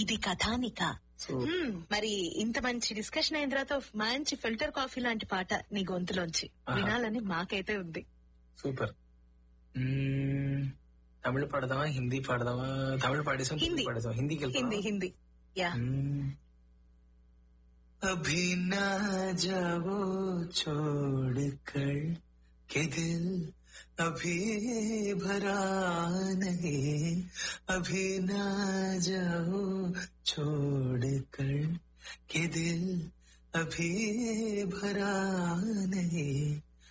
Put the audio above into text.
ఇది కథానిక. మరి ఇంత మంచి డిస్కషన్ అయిన తర్వాత మంచి ఫిల్టర్ కాఫీ లాంటి పాట నీ గొంతులోంచి వినాలని మాకైతే ఉంది. సూపర్. తమిళ పాడదామా, హిందీ పాడదామా? తమిళ పాడేసాం, హిందీ పాడేసాం, హిందీకి హిందీ. యా. అభి నా జావో చోడ్కర్ కే దిల్ अभी भरा नहीं, अभी ना जाओ छोड़कर के दिल अभी भरा नहीं.